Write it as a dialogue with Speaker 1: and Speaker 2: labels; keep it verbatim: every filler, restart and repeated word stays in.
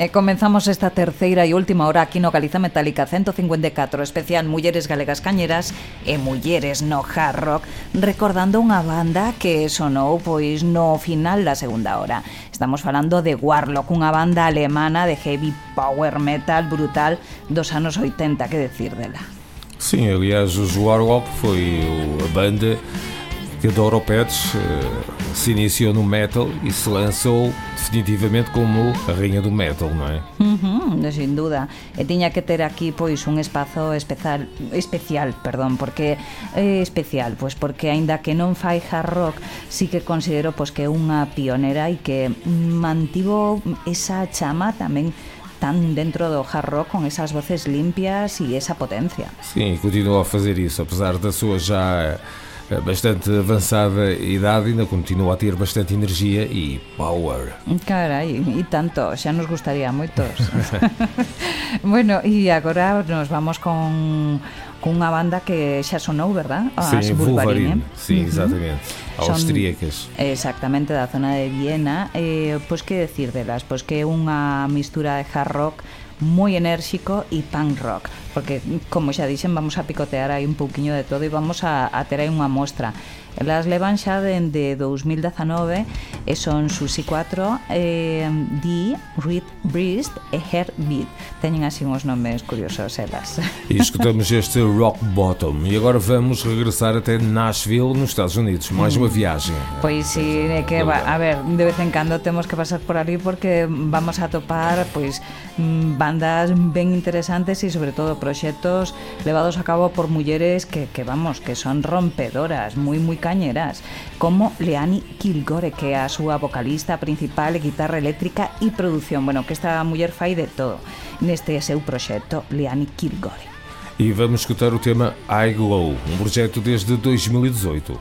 Speaker 1: E comenzamos esta terceira e última hora aquí no Galiza Metálica ciento cincuenta e catro, especial Mulleres Galegas Cañeras e Mulleres no Hard Rock, recordando unha banda que sonou pois no final da segunda hora. Estamos falando de Warlock, unha banda alemana de heavy power metal brutal dos anos oitenta, que decir dela?
Speaker 2: Sim, aliás, os Warlock foi a banda que a Doro Pets uh, se iniciou no metal e se lançou definitivamente como a rainha do metal, non é?
Speaker 1: Uh-huh, sin duda. E tiña que ter aquí pois un espazo especial, especial, perdón, porque é especial, pois porque aínda que non fai hard rock, sí que considero pois que é unha pionera e que mantivo esa chama tamén tan dentro do hard rock con esas voces limpias e esa potencia.
Speaker 2: Sim, continua a fazer isso, apesar da sua já bastante avançada idade, ainda continua a ter bastante energia e power.
Speaker 1: Carai, e tanto, xa nos gustaría moitos. Bueno, e agora nos vamos con cunha banda que xa sonou, verdad?
Speaker 2: Sim, Wolverine. Sim, uh-huh. Exatamente. Austríacas.
Speaker 1: Son, exactamente, da zona de Viena. Eh, pois que decir delas? Pois que é unha mistura de hard rock moi enérxico e punk rock, porque como xa dixen, vamos a picotear aí un pouquiño de todo e vamos a, a ter aí unha mostra. Elas levan xa dende dos mil dezanove e son Susi cuatro, eh, Dee, Reed Breast e Heartbeat. Teñen así uns nomes curiosos elas.
Speaker 2: E escutamos este Rock Bottom e agora vamos regressar até Nashville, nos Estados Unidos, mais unha viagem.
Speaker 1: Pois si, é que, va, a ver, de vez en cando temos que pasar por ali porque vamos a topar pois bandas ben interesantes e sobre todo proxectos levados a cabo por mulleres que, que vamos, que son rompedoras, moi moi cañeras, como Leanne Kilgore, que é a súa vocalista principal, guitarra eléctrica e produción. Bueno, que esta muller fai de todo neste seu proxecto, Leanne Kilgore.
Speaker 2: E vamos escutar o tema I Glow, um projeto desde dois mil e dezoito.